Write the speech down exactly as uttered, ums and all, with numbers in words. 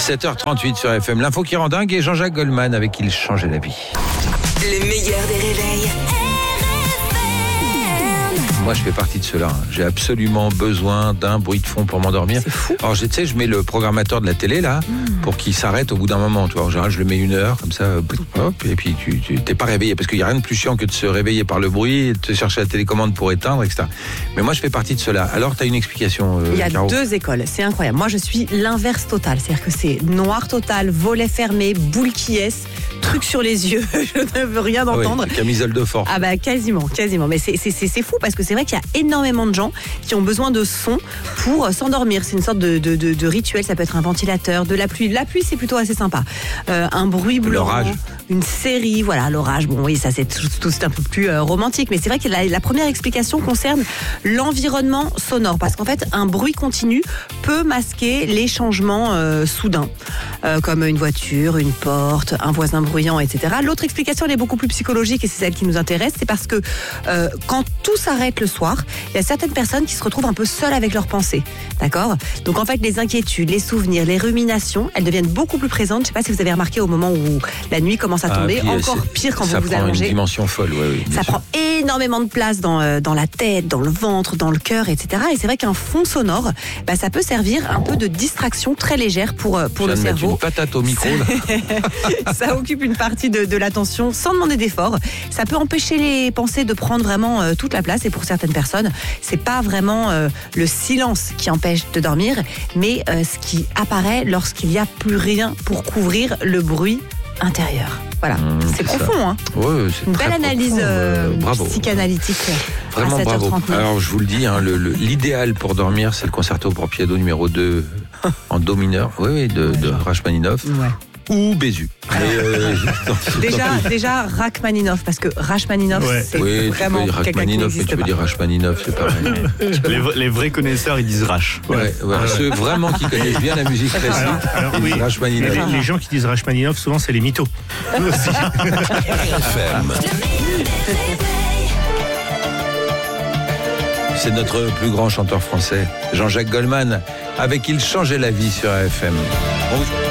sept heures trente-huit sur F M. L'info qui rend dingue et Jean-Jacques Goldman avec qui il changeait la vie. Le meilleur des réveils. Moi, je fais partie de ceux-là. J'ai absolument besoin d'un bruit de fond pour m'endormir. C'est fou. Alors, je tu sais, je mets le programmateur de la télé, là, mmh. pour qu'il s'arrête au bout d'un moment. Tu vois, en général, je le mets une heure, comme ça, hop, et puis tu, tu t'es pas réveillé. Parce qu'il n'y a rien de plus chiant que de se réveiller par le bruit, de te chercher la télécommande pour éteindre, et cetera. Mais moi, je fais partie de ceux-là. Alors, tu as une explication, euh, Il y a Caro? deux écoles, c'est incroyable. Moi, je suis l'inverse total. C'est-à-dire que c'est noir total, volet fermé, boule qui est, truc sur les yeux. Je ne veux rien entendre. Ah ouais, camisole de force. Ah bah quasiment, quasiment. Mais c'est, c'est, c'est, c'est fou parce que c'est vrai qu'il y a énormément de gens qui ont besoin de son pour s'endormir. C'est une sorte de, de, de, de rituel. Ça peut être un ventilateur, de la pluie. La pluie, c'est plutôt assez sympa. Euh, un bruit blanc, l'orage. Une série, voilà, l'orage. Bon, oui, ça c'est tout, tout c'est un peu plus euh, romantique. Mais c'est vrai que la, la première explication concerne l'environnement sonore. Parce qu'en fait, un bruit continu peut masquer les changements euh, soudains. Euh, comme une voiture, une porte, un voisin bruyant, et cetera. L'autre explication, elle est beaucoup plus psychologique et c'est celle qui nous intéresse. C'est parce que euh, quand tout s'arrête le soir, il y a certaines personnes qui se retrouvent un peu seules avec leurs pensées. D'accord ? Donc en fait, les inquiétudes, les souvenirs, les ruminations, elles deviennent beaucoup plus présentes. Je ne sais pas si vous avez remarqué au moment où la nuit commence à tomber, Ah, puis, encore c'est, pire quand ça vous vous prend allongez. une dimension folle, ouais, oui. Ça sûr. prend énormément de place dans, euh, dans la tête, dans le ventre, dans le cœur, et cetera. Et c'est vrai qu'un fond sonore, bah, ça peut servir un peu de distraction très légère pour, euh, pour Je le viens de mettre cerveau. une patate au micro, là. Ça occupe une partie de, de l'attention sans demander d'effort. Ça peut empêcher les pensées de prendre vraiment euh, toute la place. Et pour certaines personnes, c'est pas vraiment euh, le silence qui empêche de dormir, mais euh, ce qui apparaît lorsqu'il n'y a plus rien pour couvrir le bruit intérieur. Voilà, Mmh, c'est, c'est profond, hein. Ouais, c'est Une très belle analyse profond, euh, bravo. psychanalytique. Vraiment à sept heures bravo. trente-neuf. Alors je vous le dis, hein, le, le, l'idéal pour dormir, c'est le concerto pour piano numéro deux en do mineur, oui, oui, de, de Rachmaninoff. Ouais. Ou Bézu. Mais, euh, Déjà, déjà Rachmaninoff, parce que Rachmaninoff, Ouais. c'est oui, vraiment tu peux dire quelqu'un qui Rachmaninoff, mais n'existe tu peux pas. dire Rachmaninoff, c'est pareil. Les, vra- les vrais connaisseurs, ils disent Rach. Ouais, ouais, Ouais. Ceux vraiment qui connaissent bien la musique classique, Alors, alors, ils oui, disent Rachmaninoff. les, les gens qui disent Rachmaninoff, souvent, c'est les mythos. Nous aussi. C'est notre plus grand chanteur français, Jean-Jacques Goldman, avec qui il changeait la vie sur A F M. Bon,